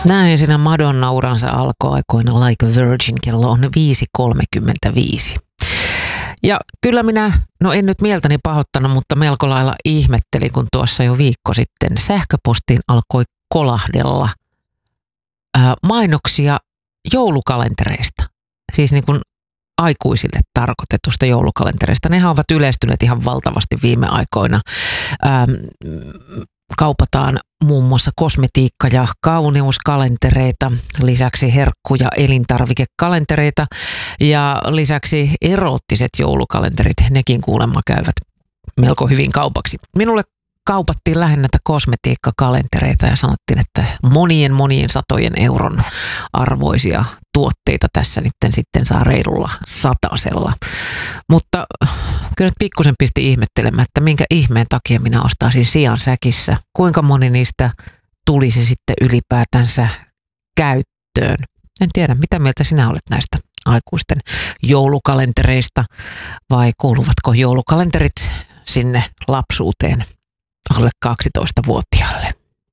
Näin siinä Madonna-uransa alkoi aikoina Like a Virgin, kello on 5.35. Ja kyllä minä, no en nyt mieltäni pahoittanut, mutta melko lailla ihmettelin, kun tuossa jo viikko sitten sähköpostiin alkoi kolahdella mainoksia joulukalentereista. Siis niin kuin aikuisille tarkoitetusta joulukalentereista. Nehän ovat yleistyneet ihan valtavasti viime aikoina. Kaupataan muun muassa kosmetiikka- ja kauneuskalentereita, lisäksi herkku- ja elintarvikekalentereita ja lisäksi eroottiset joulukalenterit, nekin kuulemma käyvät melko hyvin kaupaksi. Minulle kaupattiin lähinnä näitä kosmetiikkakalentereita ja sanottiin, että monien satojen euron arvoisia tuotteita tässä nyt sitten saa reilulla satasella. Mutta kyllä nyt pikkusen pisti ihmettelemään, että minkä ihmeen takia minä ostaisin sian säkissä. Kuinka moni niistä tulisi sitten ylipäätänsä käyttöön. En tiedä, mitä mieltä sinä olet näistä aikuisten joulukalentereista vai kuuluvatko joulukalenterit sinne lapsuuteen alle 12-vuotiaille?